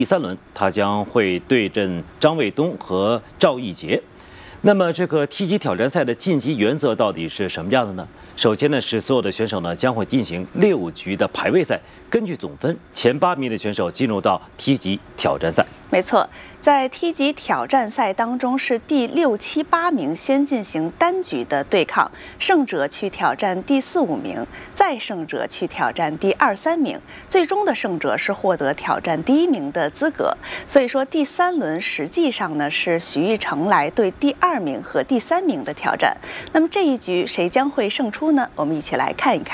第3轮，他将会对阵张卫东和赵奕杰。那么，这个梯级挑战赛的晋级原则到底是什么样的呢？首先呢，是所有的选手呢将会进行6局的排位赛，根据总分，前8名的选手进入到梯级挑战赛。 没错，在梯级挑战赛当中，是第6、7、8名先进行单局的对抗，胜者去挑战第4、5名，再胜者去挑战第2、3名，最终的胜者是获得挑战第1名的资格。所以说，第3轮实际上呢是许玉成来对第2名和第3名的挑战。那么这一局谁将会胜出呢？我们一起来看一看。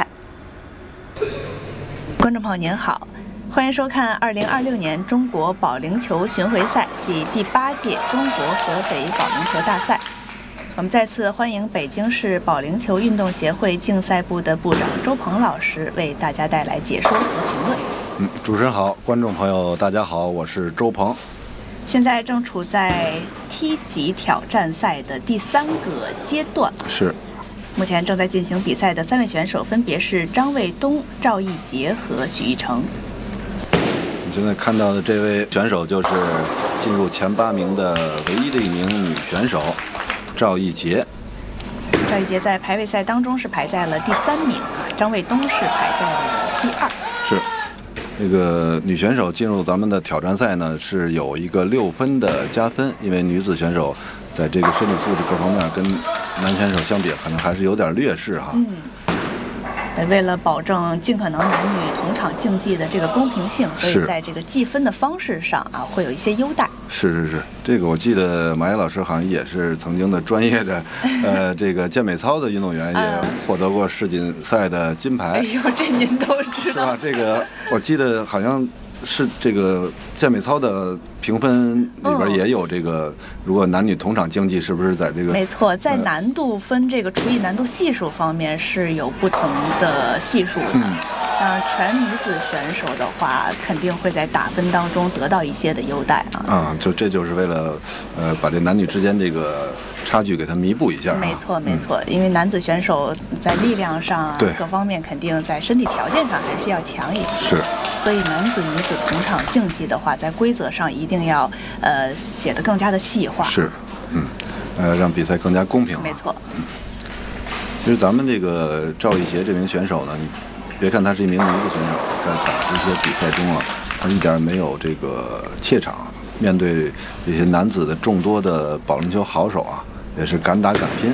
观众朋友您好。欢迎收看2026年中国保龄球巡回赛暨第8届中国合肥保龄球大赛。我们再次欢迎北京市保龄球运动协会竞赛部的部长周鹏老师为大家带来解说和评论。 主持人好，观众朋友大家好，我是周鹏。 现在正处在梯级挑战赛的第3个阶段。 是。 目前正在进行比赛的3位选手分别是张卫东、赵奕杰和许玉成。 现在看到的这位选手就是进入前8名的唯一的一名女选手赵奕杰。 赵奕杰在排位赛当中是排在了第3名，张卫东是排在了第2。 是，这个女选手进入咱们的挑战赛呢，是有一个6分的加分，因为女子选手在这个身体素质各方面跟男选手相比，可能还是有点劣势哈。 为了保证尽可能男女同场竞技的这个公平性，所以在这个计分的方式上会有一些优待。 是，这个我记得马野老师好像也是曾经的专业的这个健美操的运动员，也获得过世锦赛的金牌。 哎呦，这您都知道是吧？这个我记得好像是这个健美操的评分里边也有这个，如果男女同场竞技，是不是在这个？ 没错，在难度分这个除以难度系数方面是有不同的系数的。全女子选手的话，肯定会在打分当中得到一些的优待啊。 这就是为了把这男女之间这个差距给它弥补一下。 没错，因为男子选手在力量上各方面肯定在身体条件上还是要强一些。 是。 所以男子女子同场竞技的话，在规则上一定要写得更加的细化。 是，让比赛更加公平。 没错。 其实咱们这个赵奕杰这名选手呢，你别看他是一名女子选手，在打这些比赛中他一点没有这个怯场，面对这些男子的众多的保龄球好手也是敢打敢拼。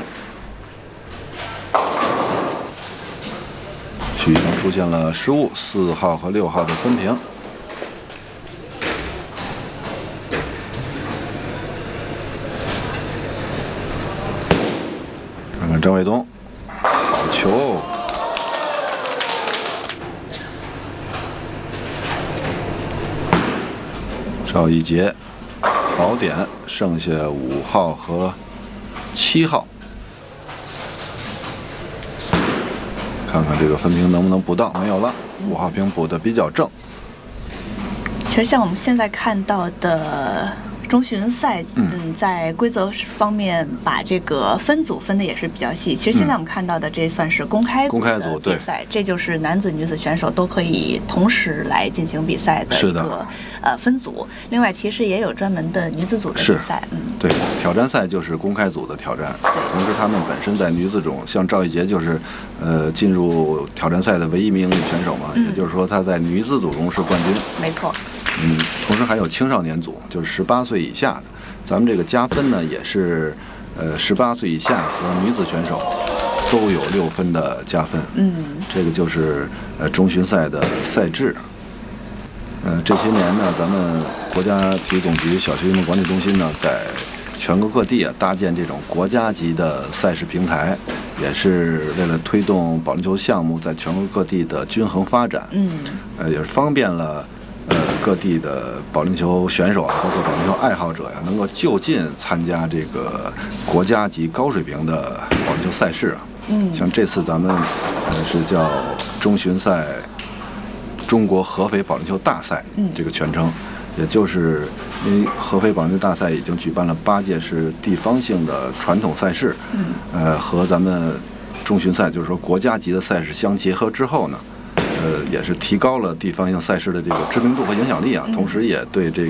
许玉成出现了失误，4号和6号的分屏。看看张卫东，好球！赵奕杰保点，剩下5号和7号。看看这个分屏能不能补到，没有了，5号屏补的比较正。 其实像我们现在看到的中巡赛，在规则方面把这个分组分的也是比较细。其实现在我们看到的这算是公开组的比赛，这就是男子女子选手都可以同时来进行比赛的一个分组。另外，其实也有专门的女子组的比赛。 对，挑战赛就是公开组的挑战，同时他们本身在女子中，像赵奕杰就是进入挑战赛的唯一一名女选手嘛，也就是说她在女子组中是冠军。 没错。 同时还有青少年组，就是18岁以下的。咱们这个加分呢，也是18岁以下和女子选手都有6分的加分。这个就是中巡赛的赛制。这些年呢，咱们国家体育总局小学运动管理中心呢，在全国各地搭建这种国家级的赛事平台，也是为了推动保龄球项目在全国各地的均衡发展。也是方便了各地的保龄球选手包括保龄球爱好者能够就近参加这个国家级高水平的保龄球赛事像这次咱们是叫中巡赛中国合肥保龄球大赛这个全称，也就是因为合肥保龄球大赛已经举办了8届是地方性的传统赛事，和咱们中巡赛就是说国家级的赛事相结合之后呢，也是提高了地方性赛事的这个知名度和影响力同时也对这